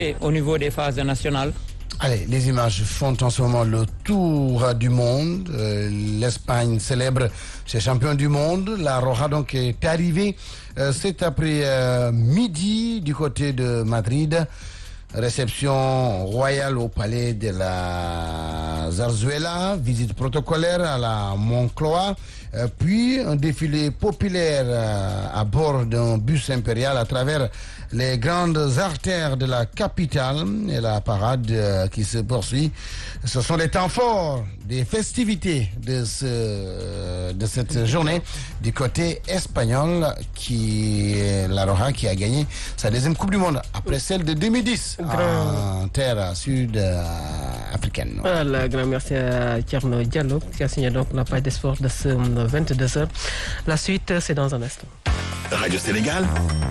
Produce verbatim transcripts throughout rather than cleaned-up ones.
Et au niveau des phases nationales. Allez, les images font en ce moment le tour du monde. Euh, L'Espagne célèbre ses champions du monde. La Roja donc est arrivée euh, cet après-midi du côté de Madrid. Réception royale au palais de la Zarzuela, visite protocolaire à la Moncloa, euh, puis un défilé populaire euh, à bord d'un bus impérial à travers les grandes artères de la capitale et la parade euh, qui se poursuit. Ce sont les temps forts des festivités de, ce, euh, de cette journée du côté espagnol qui la Roja qui a gagné sa deuxième Coupe du Monde après celle de deux mille dix. En terre sud-africaine. Voilà, grand merci à Thierno Diallo qui a signé donc la page des sports de ce vingt-deux heures. La suite, c'est dans un instant. Radio Sénégal.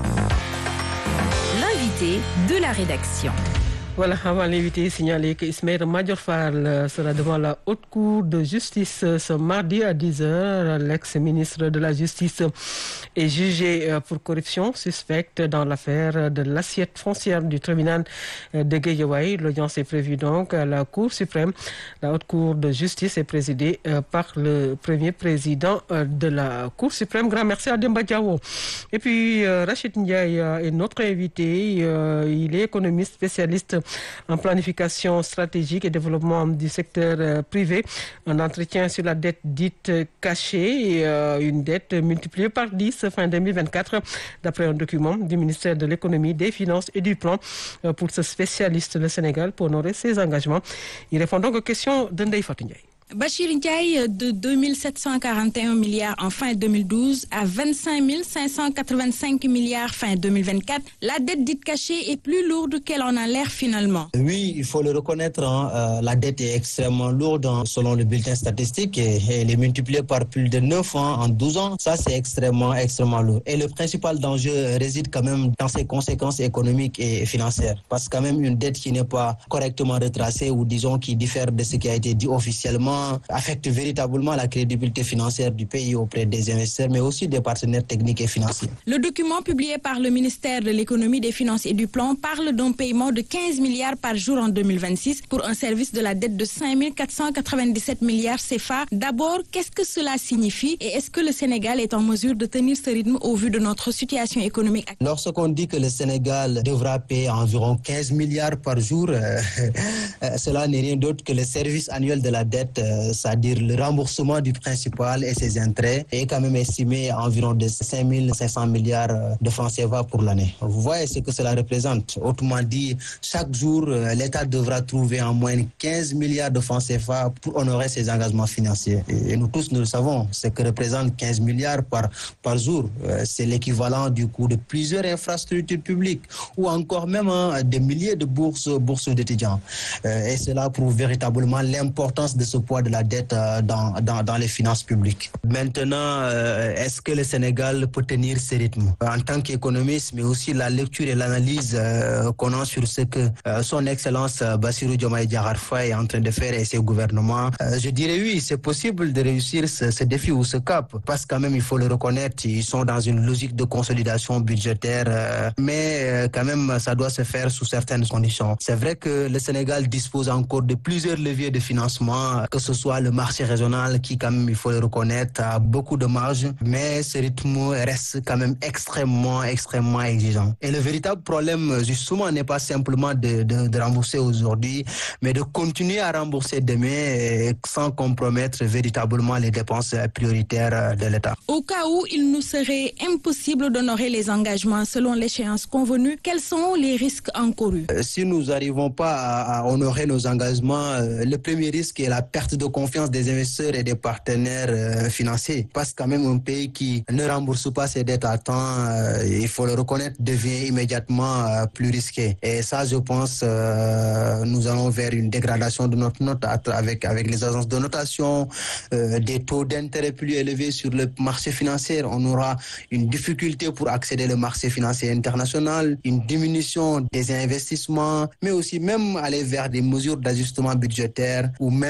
L'invité de la rédaction. Voilà, avant l'invité, signaler que Ismaël Madior Fall sera devant la Haute Cour de justice ce mardi à dix heures. L'ex-ministre de la Justice est jugé pour corruption suspecte dans l'affaire de l'assiette foncière du tribunal de Guédiawaye. L'audience est prévue donc à la Cour suprême. La Haute Cour de justice est présidée par le premier président de la Cour suprême. Grand merci à Demba Diawo. Et puis, Rachid Ndiaye est notre invité. Il est économiste spécialiste en planification stratégique et développement du secteur euh, privé. Un entretien sur la dette dite cachée et euh, une dette multipliée par dix fin deux mille vingt-quatre, d'après un document du ministère de l'économie, des finances et du plan. Euh, pour ce spécialiste, le Sénégal pour honorer ses engagements. Il répond donc aux questions de Ndeye Fatou Ndiaye. Bachir Ndiaye, de deux mille sept cent quarante et un milliards en fin deux mille douze à vingt-cinq mille cinq cent quatre-vingt-cinq milliards fin deux mille vingt-quatre, la dette dite cachée est plus lourde qu'elle en a l'air finalement. Oui, il faut le reconnaître, hein, euh, la dette est extrêmement lourde hein, selon le bulletin statistique et, et elle est multipliée par plus de neuf hein, en douze ans. Ça, c'est extrêmement, extrêmement lourd. Et le principal danger réside quand même dans ses conséquences économiques et financières. Parce que quand même une dette qui n'est pas correctement retracée ou disons qui diffère de ce qui a été dit officiellement affecte véritablement la crédibilité financière du pays auprès des investisseurs, mais aussi des partenaires techniques et financiers. Le document publié par le ministère de l'économie, des finances et du plan parle d'un paiement de quinze milliards par jour en deux mille vingt-six pour un service de la dette de cinq mille quatre cent quatre-vingt-dix-sept milliards C F A. D'abord, qu'est-ce que cela signifie et est-ce que le Sénégal est en mesure de tenir ce rythme au vu de notre situation économique? Lorsqu'on dit que le Sénégal devra payer environ quinze milliards par jour, euh, euh, cela n'est rien d'autre que le service annuel de la dette, euh, c'est-à-dire le remboursement du principal et ses intérêts, est quand même estimé à environ de cinq mille cinq cents milliards de francs C F A pour l'année. Vous voyez ce que cela représente. Autrement dit, chaque jour, l'État devra trouver en moyenne quinze milliards de francs C F A pour honorer ses engagements financiers. Et nous tous, nous le savons, ce que représente quinze milliards par, par jour. C'est l'équivalent du coût de plusieurs infrastructures publiques ou encore même hein, des milliers de bourses, bourses d'étudiants. Et cela prouve véritablement l'importance de ce poids de la dette euh, dans, dans, dans les finances publiques. Maintenant, euh, est-ce que le Sénégal peut tenir ce rythme? En tant qu'économiste, mais aussi la lecture et l'analyse euh, qu'on a sur ce que euh, son Excellence euh, Bassirou Diomaye Diakhar Faye est en train de faire et ses gouvernements, euh, je dirais oui, c'est possible de réussir ce, ce défi ou ce cap, parce que quand même, il faut le reconnaître, ils sont dans une logique de consolidation budgétaire, euh, mais euh, quand même, ça doit se faire sous certaines conditions. C'est vrai que le Sénégal dispose encore de plusieurs leviers de financement, que ce soit le marché régional qui, quand même, il faut le reconnaître, a beaucoup de marge, mais ce rythme reste quand même extrêmement, extrêmement exigeant. Et le véritable problème, justement, n'est pas simplement de, de, de rembourser aujourd'hui, mais de continuer à rembourser demain sans compromettre véritablement les dépenses prioritaires de l'État. Au cas où il nous serait impossible d'honorer les engagements selon l'échéance convenue, quels sont les risques encourus? Si nous n'arrivons pas à, à honorer nos engagements, le premier risque est la perte de confiance des investisseurs et des partenaires euh, financiers. Parce que quand même un pays qui ne rembourse pas ses dettes à temps, euh, il faut le reconnaître, devient immédiatement euh, plus risqué. Et ça, je pense, euh, nous allons vers une dégradation de notre note avec, avec les agences de notation, euh, des taux d'intérêt plus élevés sur le marché financier. On aura une difficulté pour accéder au marché financier international, une diminution des investissements, mais aussi même aller vers des mesures d'ajustement budgétaire ou même euh,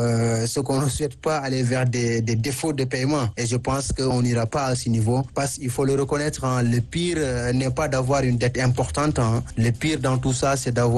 euh, ce qu'on ne souhaite pas aller vers des, des défauts de paiement. Et je pense qu'on n'ira pas à ce niveau parce qu'il faut le reconnaître, hein, le pire euh, n'est pas d'avoir une dette importante. Hein. Le pire dans tout ça, c'est d'avoir